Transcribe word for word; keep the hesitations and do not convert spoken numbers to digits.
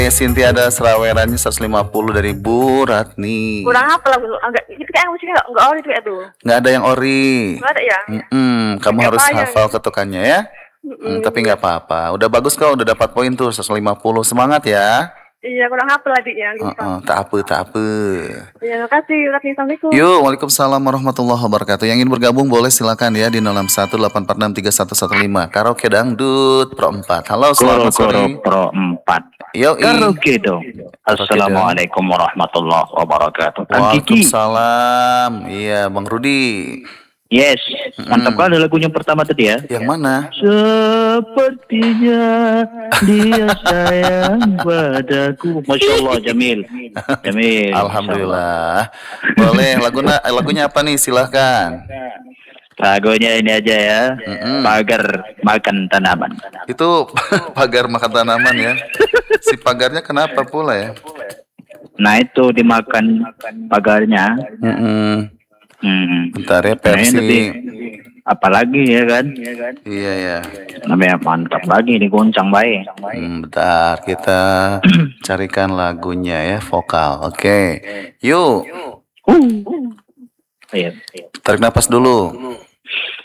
Cynthia ada serawerannya seratus lima puluh dari Bu Ratni. Kurang apa lagu agak itu kayak musiknya enggak enggak ori tuh itu. Nggak ada yang ori. Enggak ada ya. Mm-mm, kamu Kayak harus apa ya? hafal ketukannya ya. Mm, tapi nggak apa-apa. Udah bagus kok, udah dapat poin tuh seratus lima puluh. Semangat ya. Iya, kurang apa lagi ya. Uh-uh, tak apa, tak apa. Iya, makasih. Assalamualaikum. Yuk, waalaikumsalam warahmatullahi wabarakatuh. Yang ingin bergabung boleh silakan ya di nol enam satu delapan empat enam tiga satu satu lima. Karaoke Dangdut Pro empat. Halo, selamat sore. Koro Pro empat. Yoi. Karaoke dong. Assalamualaikum warahmatullahi wabarakatuh. Kang Kiki. Waalaikumsalam. Iya, Bang Rudi. Yes, mantap kali lagunya pertama tadi ya. Yang mana? Sepertinya dia sayang padaku. Masya Allah, Jamil. Jamil. Alhamdulillah. Boleh, lagunya lagunya apa nih? Silahkan. Lagunya ini aja ya. Mm-mm. Pagar makan tanaman. Itu pagar makan tanaman ya. Si pagarnya kenapa pula ya? Nah itu dimakan pagarnya. Mm-mm. Hmm. Bentar ya, Nah, versi. ini apalagi ya kan? Iya ya. Namanya mantap lagi nih goncang baik. Hmm, bentar, kita carikan lagunya ya, vokal. Oke. Yuk. Uh. Iya. Tarik napas dulu.